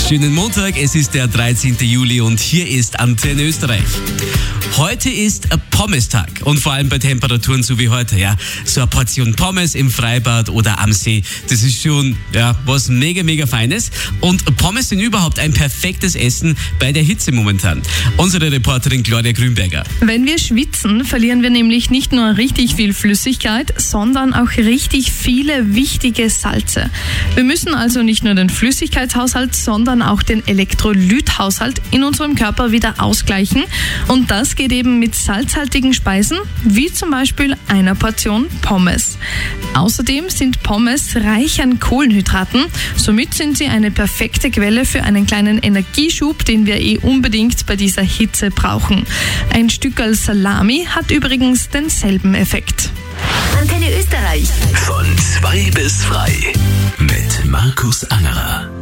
Schönen Montag, es ist der 13. Juli und hier ist Antenne Österreich. Heute ist Pommes-Tag und vor allem bei Temperaturen so wie heute, ja, so eine Portion Pommes im Freibad oder am See, das ist schon, ja, was mega, mega Feines. Und Pommes sind überhaupt ein perfektes Essen bei der Hitze momentan. Unsere Reporterin Claudia Grünberger. Wenn wir schwitzen, verlieren wir nämlich nicht nur richtig viel Flüssigkeit, sondern auch richtig viele wichtige Salze. Wir müssen also nicht nur den Flüssigkeitshaushalt, sondern auch den Elektrolythaushalt in unserem Körper wieder ausgleichen. Und das geht eben mit salzhaltigen Speisen, wie zum Beispiel einer Portion Pommes. Außerdem sind Pommes reich an Kohlenhydraten, somit sind sie eine perfekte Quelle für einen kleinen Energieschub, den wir unbedingt bei dieser Hitze brauchen. Ein Stückerl Salami hat übrigens denselben Effekt. Antenne Österreich. Von 2 bis frei mit Markus Angerer.